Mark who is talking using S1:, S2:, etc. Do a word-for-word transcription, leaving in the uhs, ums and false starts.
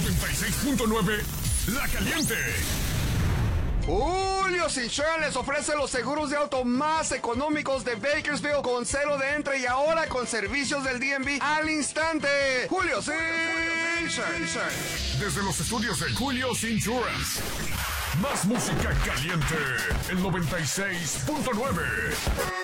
S1: noventa y seis punto nueve La Caliente.
S2: Julio's Insurance les ofrece los seguros de auto más económicos de Bakersfield con cero de entre y ahora con servicios del D M V al instante. Julio's Insurance.
S1: Desde los estudios de Julio's Insurance. Más música caliente. El noventa y seis punto nueve.